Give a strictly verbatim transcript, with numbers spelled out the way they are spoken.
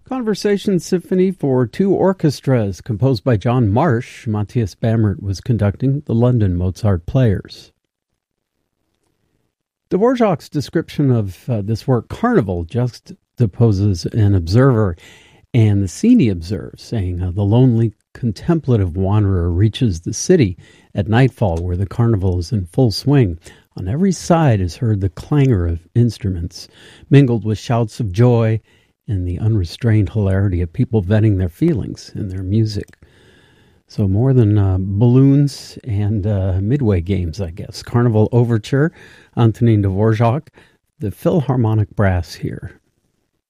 Conversation Symphony for two orchestras, composed by John Marsh. Matthias Bammert was conducting the London Mozart Players. Dvorak's description of uh, this work, Carnival, juxtaposes an observer and the scene he observes, saying, uh, the lonely contemplative wanderer reaches the city at nightfall where the carnival is in full swing. On every side is heard the clangor of instruments, mingled with shouts of joy and the unrestrained hilarity of people venting their feelings in their music. So more than uh, balloons and uh, midway games, I guess. Carnival Overture, Antonin Dvorak, the Philharmonic Brass here.